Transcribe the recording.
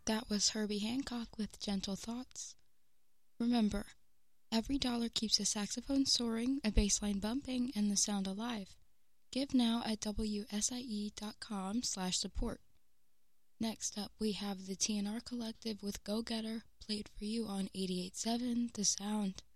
That was Herbie Hancock with Gentle Thoughts. Remember, every dollar keeps a saxophone soaring, a bass line bumping, and the sound alive. Give now at wsie.com/support. Next up, we have the TNR Collective with Go Getter, played for you on 88.7 The Sound.